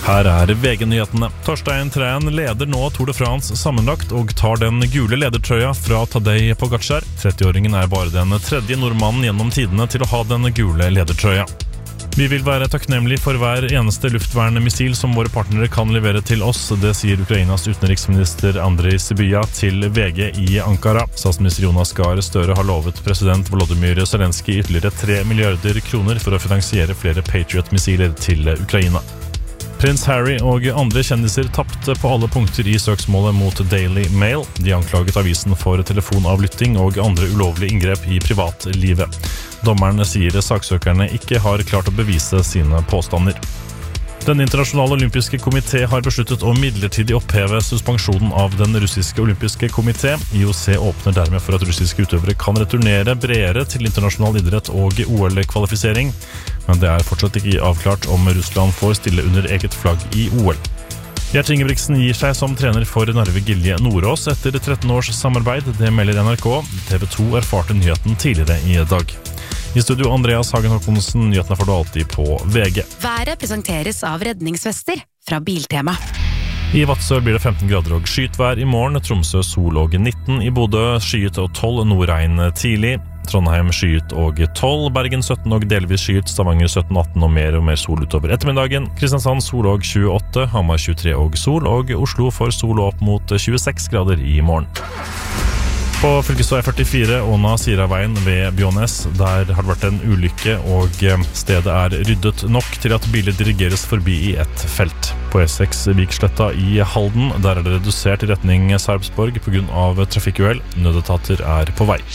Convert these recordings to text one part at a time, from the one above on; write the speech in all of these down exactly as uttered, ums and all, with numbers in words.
Her er V G-nyhetene. Torstein Træn leder nå Tour de France sammenlagt og tar den gule ledertrøya fra Tadej Pogačar. trettiåringen er bare den tredje nordmannen gjennom tidene til å ha den gule ledertrøya. Vi vil være takknemlig for hver eneste luftvernmissil som våre partnere kan levere til oss, det sier Ukrainas utenriksminister Andrej Sybiha til V G i Ankara. Statsminister Jonas Gahr Støre har lovet president Volodymyr Zelenskyj ytterligere tre milliarder kroner for å finansiere flere Patriot-missiler til Ukraina. Prins Harry og andre kjendiser tappte på alle punkter i søksmålet mot Daily Mail. De anklaget avisen for telefonavlytting og andre ulovlige inngrep i privatlivet. Dommeren sier saksøkerne ikke har klart å bevise sine påstander. Den internasjonale olympiske komité har besluttet å midlertidig oppheve suspensjonen av den russiske olympiske komité. I O C åpner dermed for at russiske utøvere kan returnere bredere til internasjonal idrett og O L-kvalifisering, men det er fortsatt ikke avklart om Russland får stille under eget flagg i O L. Gjert Ingebrigtsen gir seg som trener for Narve Gilje Nordås etter tretten års samarbeid, det melder N R K. T V to erfarte nyheten tidligere i dag. I studio Andreas Hagen Håkonsen, nyhetene får du alltid på V G. Været presenteres av redningsvester fra Biltema. I Vadsø blir det femten grader og skytvær i morgen, Tromsø sol og nitten, i Bodø skyet og tolv, nordregn tidlig, Trondheim skyet og tolv, Bergen sytten og delvis skyet, Stavanger sytten atten og mer og mer sol utover ettermiddagen, Kristiansand sol og tjueåtte, Hamar tjuetre og sol, og Oslo får sol opp mot tjueseks grader i morgen. På fylkesvei førtifire, Åna-Siraveien ved Bjånes, der har det vært en ulykke, og stedet er ryddet nok til at biler dirigeres forbi i ett felt. På E seks Viksletta i Halden, der er det redusert i retning Sarpsborg på grunn av trafikkuhell. Nødetater er på vei.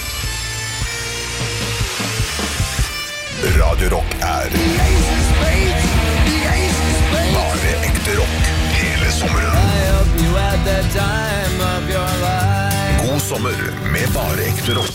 Radio Rock er bare ekte rock hele sommeren. God sommer med bare ekte rock.